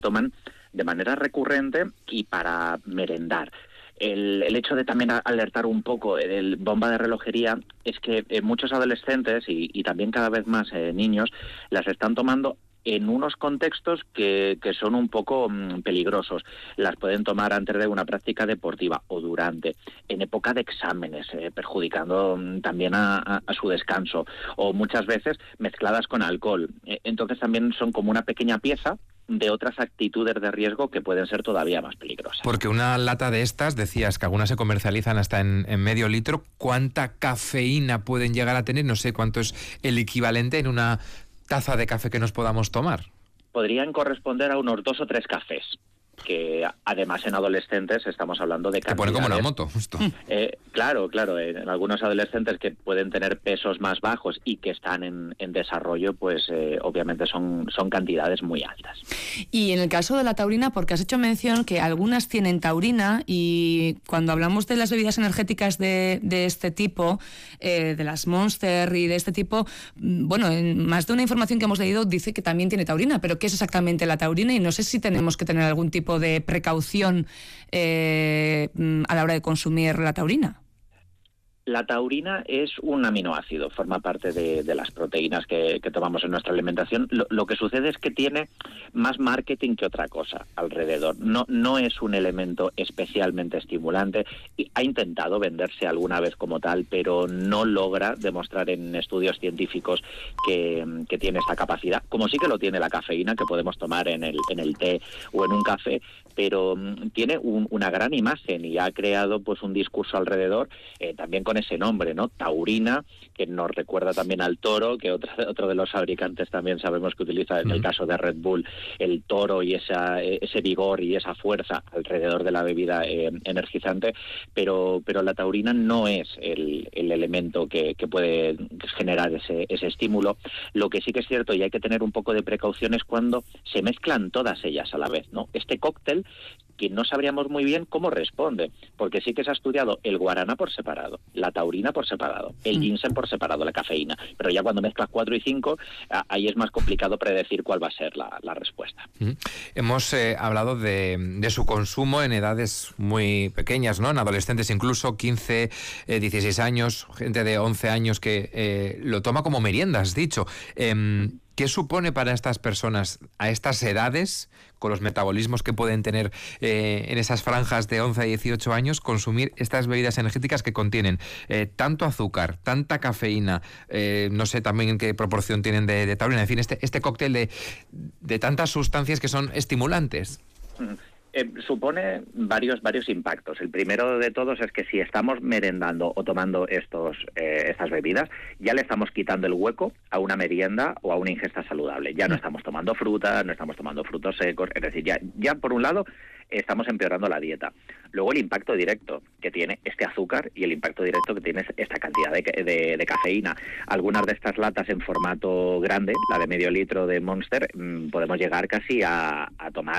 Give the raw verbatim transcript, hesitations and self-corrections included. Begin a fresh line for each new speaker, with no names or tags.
toman de manera recurrente y para merendar. El, el hecho de también alertar un poco del bomba de relojería es que eh, muchos adolescentes y, y también cada vez más eh, niños las están tomando en unos contextos que, que son un poco mmm, peligrosos. Las pueden tomar antes de una práctica deportiva o durante, en época de exámenes, eh, perjudicando mmm, también a, a, a su descanso, o muchas veces mezcladas con alcohol. Eh, entonces también son como una pequeña pieza de otras actitudes de riesgo que pueden ser todavía más peligrosas.
Porque una lata de estas, decías que algunas se comercializan hasta en, en medio litro, ¿cuánta cafeína pueden llegar a tener? No sé cuánto es el equivalente en una taza de café que nos podamos tomar.
Podrían corresponder a unos dos o tres cafés, que además en adolescentes estamos hablando de cantidades...
Que pone como la moto, justo.
Eh, claro, claro, en, en algunos adolescentes que pueden tener pesos más bajos y que están en, en desarrollo, pues eh, obviamente son, son cantidades muy altas.
Y en el caso de la taurina, porque has hecho mención que algunas tienen taurina, y cuando hablamos de las bebidas energéticas de, de este tipo, eh, de las Monster y de este tipo, bueno, en más de una información que hemos leído dice que también tiene taurina, pero ¿qué es exactamente la taurina? Y no sé si tenemos que tener algún tipo de precaución eh, a la hora de consumir la taurina.
La taurina es un aminoácido, forma parte de, de las proteínas que, que tomamos en nuestra alimentación. Lo, lo que sucede es que tiene más marketing que otra cosa alrededor. No, no es un elemento especialmente estimulante. Y ha intentado venderse alguna vez como tal, pero no logra demostrar en estudios científicos que, que tiene esta capacidad. Como sí que lo tiene la cafeína, que podemos tomar en el, en el té o en un café, pero tiene un, una gran imagen y ha creado pues un discurso alrededor, eh, también con ese nombre, ¿no? Taurina, que nos recuerda también al toro, que otro, otro de los fabricantes también sabemos que utiliza en el caso de Red Bull el toro y esa, ese vigor y esa fuerza alrededor de la bebida eh, energizante, pero, pero la taurina no es el, el elemento que, que puede generar ese, ese estímulo. Lo que sí que es cierto y hay que tener un poco de precaución es cuando se mezclan todas ellas a la vez, ¿no? Este cóctel que no sabríamos muy bien cómo responde, porque sí que se ha estudiado el guaraná por separado, la taurina por separado, el ginseng por separado, la cafeína, pero ya cuando mezclas cuatro y cinco, ahí es más complicado predecir cuál va a ser la, la respuesta.
Mm. Hemos eh, hablado de, de su consumo en edades muy pequeñas, ¿no? En adolescentes incluso, quince, eh, dieciséis años, gente de once años que eh, lo toma como merienda, has dicho. Eh, ¿Qué supone para estas personas a estas edades, con los metabolismos que pueden tener eh, en esas franjas de once a dieciocho años, consumir estas bebidas energéticas que contienen eh, tanto azúcar, tanta cafeína, eh, no sé también en qué proporción tienen de, de taurina, en fin, este, este cóctel de, de tantas sustancias que son estimulantes?
Mm. Eh, supone varios varios impactos. El primero de todos es que si estamos merendando o tomando estos eh, estas bebidas, ya le estamos quitando el hueco a una merienda o a una ingesta saludable. Ya no estamos tomando fruta, no estamos tomando frutos secos, es decir, ya, ya por un lado estamos empeorando la dieta. Luego el impacto directo que tiene este azúcar y el impacto directo que tiene esta cantidad de, de, de cafeína. Algunas de estas latas en formato grande, la de medio litro de Monster, mmm, podemos llegar casi a, a tomar